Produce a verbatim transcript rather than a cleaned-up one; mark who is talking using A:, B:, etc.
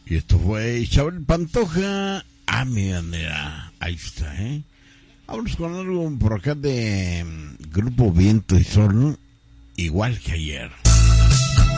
A: Y esto fue Isabel Pantoja a mi manera. Ahí está, ¿eh? Vámonos con algo por acá de um, Grupo Viento y Sol, igual que ayer.